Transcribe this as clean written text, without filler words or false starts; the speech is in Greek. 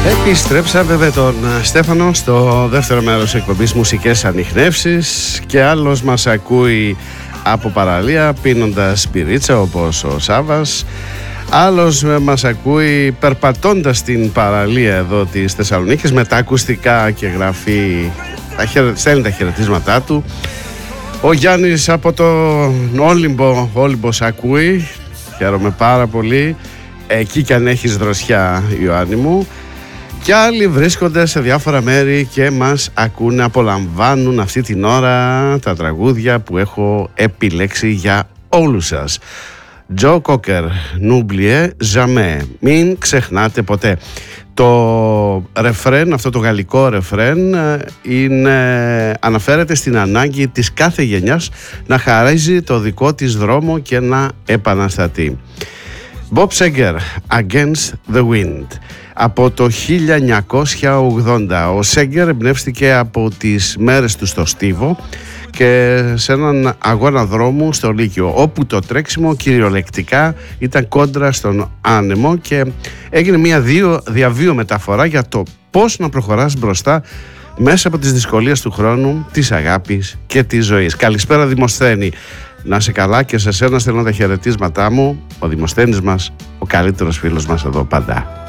Επιστρέψαμε με τον Στέφανο στο δεύτερο μέρος εκπομπής Μουσικές Ανιχνεύσεις και άλλος μας ακούει από παραλία πίνοντας μπυρίτσα όπως ο Σάββας. Άλλος μας ακούει περπατώντας την παραλία εδώ της Θεσσαλονίκης με τα ακουστικά και γράφει, στέλνει τα χαιρετίσματά του. Ο Γιάννης από τον Όλυμπος ακούει, χαίρομαι πάρα πολύ. Εκεί κι αν έχεις δροσιά, Ιωάννη μου. Και άλλοι βρίσκονται σε διάφορα μέρη και μας ακούνε, απολαμβάνουν αυτή την ώρα τα τραγούδια που έχω επιλέξει για όλους σας. Τζο Κόκερ, N'oubliez jamais, μην ξεχνάτε ποτέ. Το ρεφρέν, αυτό το γαλλικό ρεφρέν αναφέρεται στην ανάγκη της κάθε γενιάς να χαρίζει το δικό της δρόμο και να επαναστατεί. Bob Seger, Against the Wind. Από το 1980 ο Σέγκερ εμπνεύστηκε από τις μέρες του στο Στίβο και σε έναν αγώνα δρόμου στο Λύκειο, όπου το τρέξιμο κυριολεκτικά ήταν κόντρα στον άνεμο και έγινε μια διαβίω μεταφορά για το πώς να προχωράς μπροστά μέσα από τις δυσκολίες του χρόνου, της αγάπης και της ζωής. Καλησπέρα Δημοσθένη, να είσαι καλά και σε σένα στέλνω τα χαιρετίσματά μου, ο Δημοσθένης μας, ο καλύτερος φίλος μας εδώ πάντα.